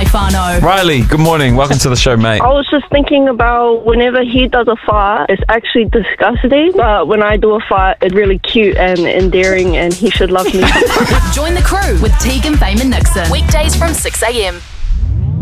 Stefano. Riley, good morning. Welcome to the show, mate. I was just thinking about whenever he does a fart, it's actually disgusting. But when I do a fart, it's really cute and endearing, and he should love me. Join the crew with Tegan, Fame and Nixon. Weekdays from 6 a.m.